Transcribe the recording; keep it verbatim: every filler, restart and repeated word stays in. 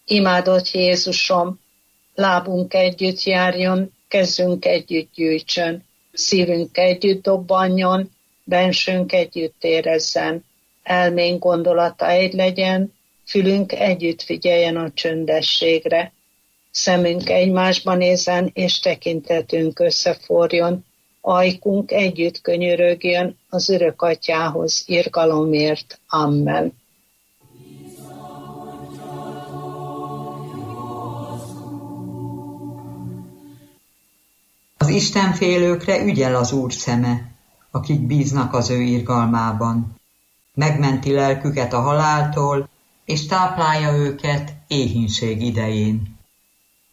Imádott Jézusom, lábunk együtt járjon, kezünk együtt gyűjtsön, szívünk együtt dobbanjon, bensőnk együtt érezzen, elménk gondolata egy legyen, fülünk együtt figyeljen a csöndességre, szemünk egymásba nézzen, és tekintetünk összeforjon, ajkunk együtt könyörögjön az örök atyához irgalomért. Amen. Az istenfélőkre ügyel az Úr szeme, akik bíznak az ő irgalmában. Megmenti lelküket a haláltól, és táplálja őket éhínség idején.